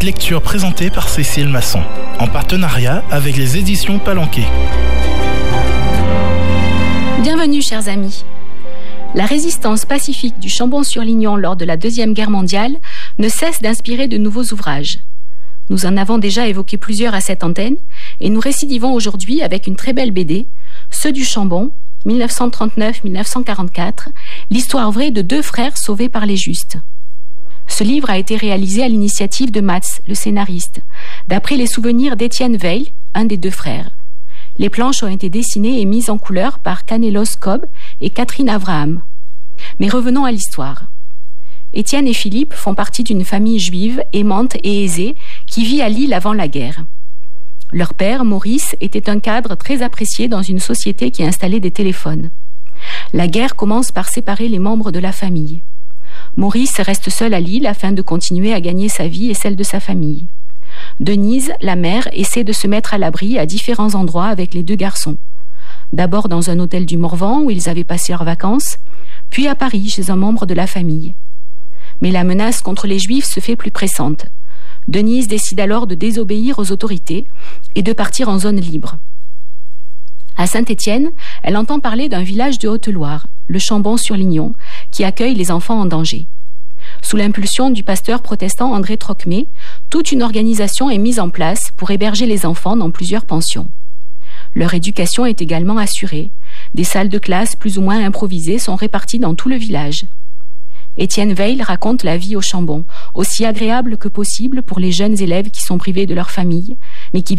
lecture présentée par Cécile Masson, en partenariat avec les éditions Palanquet. Bienvenue, chers amis. La résistance pacifique du Chambon-sur-Lignon lors de la Deuxième Guerre mondiale ne cesse d'inspirer de nouveaux ouvrages. Nous en avons déjà évoqué plusieurs à cette antenne et nous récidivons aujourd'hui avec une très belle BD, Ceux du Chambon, 1939-1944, l'histoire vraie de 2 frères sauvés par les justes. Ce livre a été réalisé à l'initiative de Mats, le scénariste, d'après les souvenirs d'Étienne Veil, un des 2 frères. Les planches ont été dessinées et mises en couleur par Kanelos Cobb et Catherine Avraham. Mais revenons à l'histoire. Étienne et Philippe font partie d'une famille juive aimante et aisée qui vit à Lille avant la guerre. Leur père, Maurice, était un cadre très apprécié dans une société qui installait des téléphones. La guerre commence par séparer les membres de la famille. Maurice reste seul à Lille afin de continuer à gagner sa vie et celle de sa famille. Denise, la mère, essaie de se mettre à l'abri à différents endroits avec les 2 garçons. D'abord dans un hôtel du Morvan où ils avaient passé leurs vacances, puis à Paris chez un membre de la famille. Mais la menace contre les Juifs se fait plus pressante. Denise décide alors de désobéir aux autorités et de partir en zone libre. À Saint-Étienne, elle entend parler d'un village de Haute-Loire, le Chambon-sur-Lignon, qui accueille les enfants en danger. Sous l'impulsion du pasteur protestant André Trocmé, toute une organisation est mise en place pour héberger les enfants dans plusieurs pensions. Leur éducation est également assurée. Des salles de classe plus ou moins improvisées sont réparties dans tout le village. Étienne Veil raconte la vie au Chambon, aussi agréable que possible pour les jeunes élèves qui sont privés de leur famille, mais qui